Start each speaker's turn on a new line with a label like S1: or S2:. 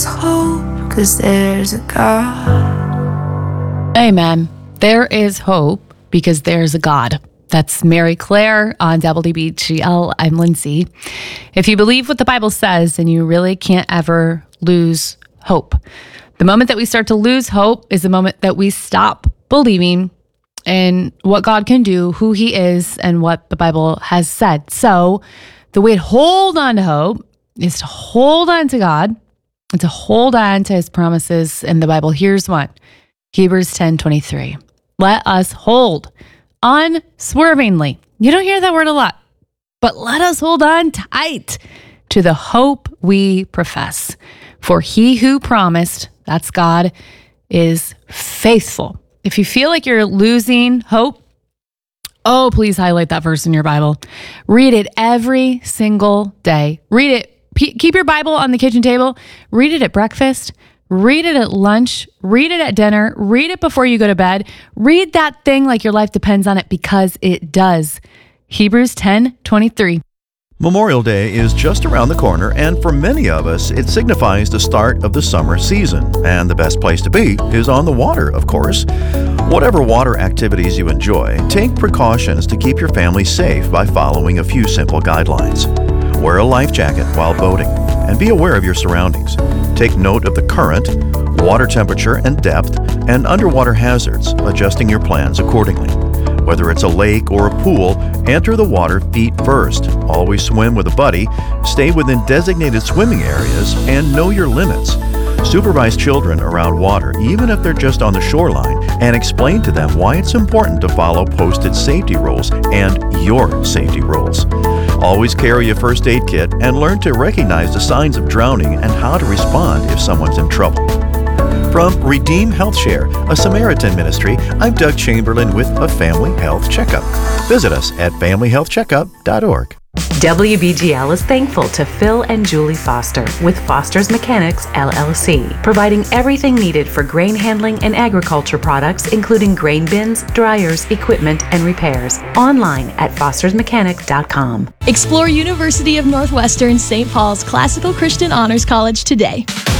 S1: hope, 'cause there's a God.
S2: Amen. There is hope because there's a God. That's Mary Claire on WBGL. I'm Lindsay. If you believe what the Bible says, then you really can't ever lose hope. The moment that we start to lose hope is the moment that we stop believing in what God can do, who he is, and what the Bible has said. So the way to hold on to hope is to hold on to God and to hold on to his promises in the Bible. Here's one, Hebrews 10:23. Let us hold unswervingly. You don't hear that word a lot, but let us hold on tight to the hope we profess. For he who promised, that's God, is faithful. If you feel like you're losing hope, please highlight that verse in your Bible. Read it every single day. Read it. Keep your Bible on the kitchen table. Read it at breakfast. Read it at lunch. Read it at dinner. Read it before you go to bed. Read that thing like your life depends on it, because it does. Hebrews 10:23.
S3: Memorial Day is just around the corner, and for many of us, it signifies the start of the summer season. And the best place to be is on the water, of course. Whatever water activities you enjoy, take precautions to keep your family safe by following a few simple guidelines. Wear a life jacket while boating, and be aware of your surroundings. Take note of the current, water temperature and depth, and underwater hazards, adjusting your plans accordingly. Whether it's a lake or a pool, enter the water feet first. Always swim with a buddy, stay within designated swimming areas, and know your limits. Supervise children around water, even if they're just on the shoreline, and explain to them why it's important to follow posted safety rules and your safety rules. Always carry a first aid kit and learn to recognize the signs of drowning and how to respond if someone's in trouble. From Redeem Health Share, a Samaritan ministry, I'm Doug Chamberlain with a Family Health Checkup. Visit us at familyhealthcheckup.org.
S4: WBGL is thankful to Phil and Julie Foster with Foster's Mechanics, LLC, providing everything needed for grain handling and agriculture products, including grain bins, dryers, equipment, and repairs. Online at fostersmechanic.com.
S5: Explore University of Northwestern St. Paul's Classical Christian Honors College today.